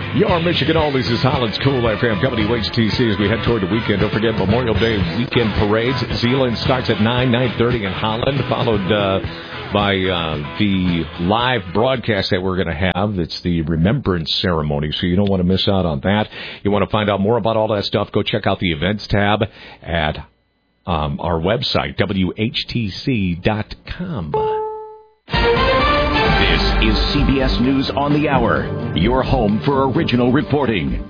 Your Michigan Oldies is Holland's Cool FM WHTC as we head toward the weekend. Don't forget Memorial Day weekend parades. Zeeland starts at 9:30 in Holland, followed by the live broadcast that we're going to have. It's the Remembrance Ceremony, so you don't want to miss out on that. You want to find out more about all that stuff, go check out the events tab at our website, WHTC.com. This is CBS News on the Hour, your home for original reporting.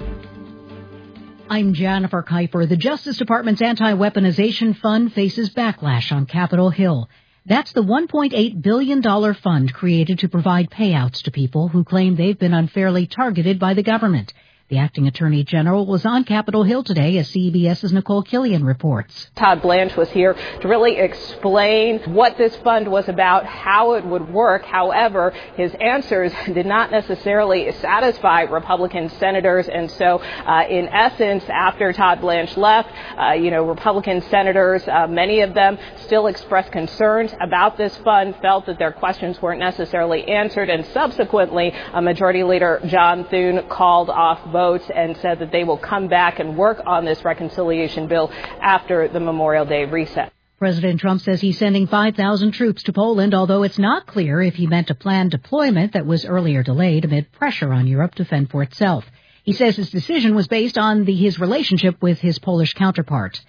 I'm Jennifer Kuiper. The Justice Department's Anti-Weaponization Fund faces backlash on Capitol Hill. That's the $1.8 billion fund created to provide payouts to people who claim they've been unfairly targeted by the government. The acting attorney general was on Capitol Hill today, as CBS's Nicole Killian reports. Todd Blanche was here to really explain what this fund was about, how it would work. However, his answers did not necessarily satisfy Republican senators. And so, in essence, after Todd Blanche left, Republican senators, many of them still expressed concerns about this fund, felt that their questions weren't necessarily answered. And subsequently, Majority Leader John Thune called off votes and said that they will come back and work on this reconciliation bill after the Memorial Day recess. President Trump says he's sending 5,000 troops to Poland, although it's not clear if he meant a planned deployment that was earlier delayed amid pressure on Europe to fend for itself. He says his decision was based on his relationship with his Polish counterpart.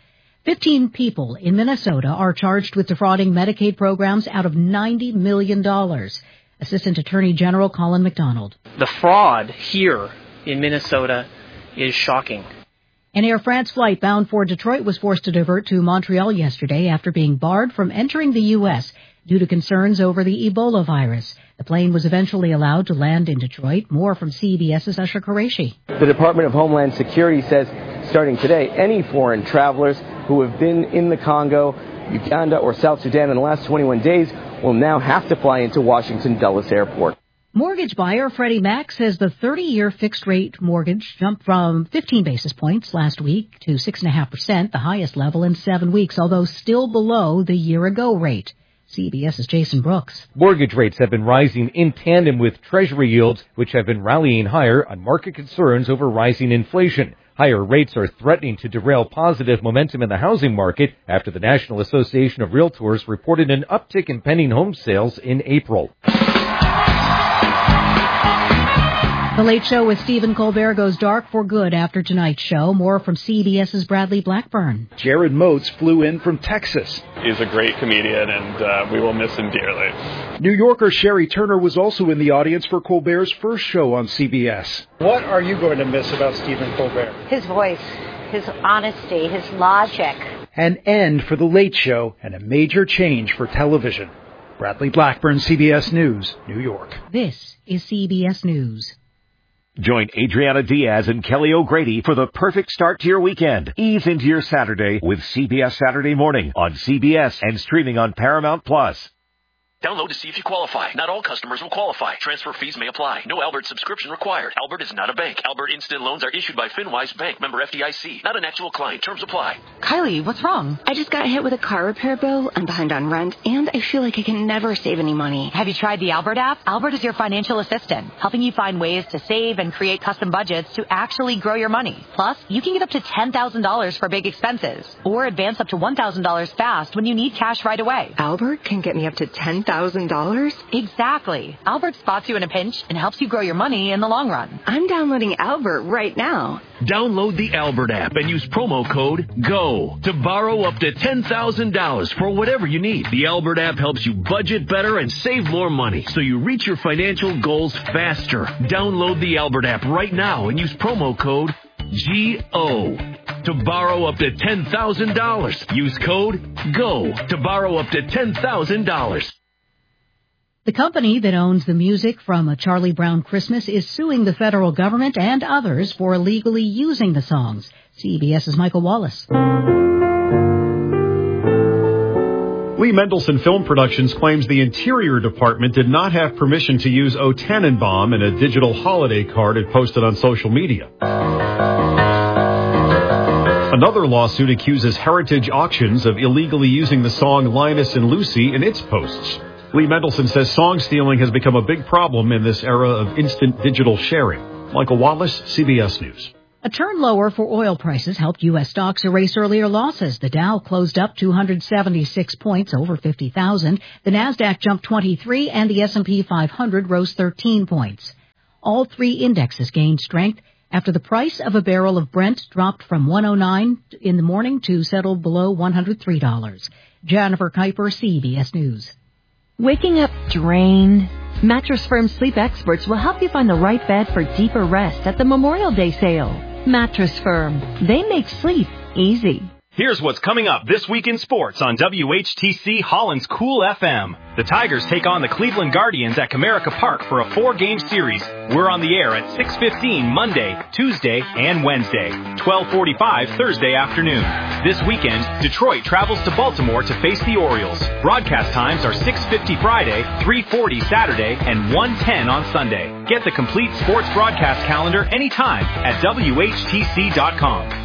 15 people in Minnesota are charged with defrauding Medicaid programs out of $90 million. Assistant Attorney General Colin McDonald. The fraud here in Minnesota is shocking. An Air France flight bound for Detroit was forced to divert to Montreal yesterday after being barred from entering the U.S. due to concerns over the Ebola virus. The plane was eventually allowed to land in Detroit. More from CBS's Usher Qureshi. The Department of Homeland Security says starting today, any foreign travelers who have been in the Congo, Uganda, or South Sudan in the last 21 days will now have to fly into Washington Dulles Airport. Mortgage buyer Freddie Mac says the 30-year fixed-rate mortgage jumped from 15 basis points last week to 6.5%, the highest level in 7 weeks, although still below the year-ago rate. CBS's Jason Brooks. Mortgage rates have been rising in tandem with Treasury yields, which have been rallying higher on market concerns over rising inflation. Higher rates are threatening to derail positive momentum in the housing market after the National Association of Realtors reported an uptick in pending home sales in April. The Late Show with Stephen Colbert goes dark for good after tonight's show. More from CBS's Bradley Blackburn. Jared Moats flew in from Texas. He's a great comedian, and we will miss him dearly. New Yorker Sherry Turner was also in the audience for Colbert's first show on CBS. What are you going to miss about Stephen Colbert? His voice, his honesty, his logic. An end for The Late Show and a major change for television. Bradley Blackburn, CBS News, New York. This is CBS News. Join Adriana Diaz and Kelly O'Grady for the perfect start to your weekend. Ease into your Saturday with CBS Saturday Morning on CBS and streaming on Paramount+. Download to see if you qualify. Not all customers will qualify. Transfer fees may apply. No Albert subscription required. Albert is not a bank. Albert Instant Loans are issued by FinWise Bank, member FDIC. Not an actual client. Terms apply. Kylie, what's wrong? I just got hit with a car repair bill. I'm behind on rent, and I feel like I can never save any money. Have you tried the Albert app? Albert is your financial assistant, helping you find ways to save and create custom budgets to actually grow your money. Plus, you can get up to $10,000 for big expenses, or advance up to $1,000 fast when you need cash right away. Albert can get me up to $10,000? Exactly. Albert spots you in a pinch and helps you grow your money in the long run. I'm downloading Albert right now. Download the Albert app and use promo code GO to borrow up to $10,000 for whatever you need. The Albert app helps you budget better and save more money so you reach your financial goals faster. Download the Albert app right now and use promo code GO to borrow up to $10,000. Use code GO to borrow up to $10,000. The company that owns the music from A Charlie Brown Christmas is suing the federal government and others for illegally using the songs. CBS's Michael Wallace. Lee Mendelsohn Film Productions claims the Interior Department did not have permission to use O Tannenbaum in a digital holiday card it posted on social media. Another lawsuit accuses Heritage Auctions of illegally using the song Linus and Lucy in its posts. Lee Mendelsohn says song stealing has become a big problem in this era of instant digital sharing. Michael Wallace, CBS News. A turn lower for oil prices helped U.S. stocks erase earlier losses. The Dow closed up 276 points over 50,000. The Nasdaq jumped 23 and the S&P 500 rose 13 points. All three indexes gained strength after the price of a barrel of Brent dropped from $109 in the morning to settle below $103. Jennifer Kuiper, CBS News. Waking up drained? Mattress Firm sleep experts will help you find the right bed for deeper rest at the Memorial Day sale. Mattress Firm. They make sleep easy. Here's what's coming up this week in sports on WHTC Holland's Cool FM. The Tigers take on the Cleveland Guardians at Comerica Park for a 4-game series. We're on the air at 6:15 Monday, Tuesday, and Wednesday, 12:45 Thursday afternoon. This weekend, Detroit travels to Baltimore to face the Orioles. Broadcast times are 6:50 Friday, 3:40 Saturday, and 1:10 on Sunday. Get the complete sports broadcast calendar anytime at WHTC.com.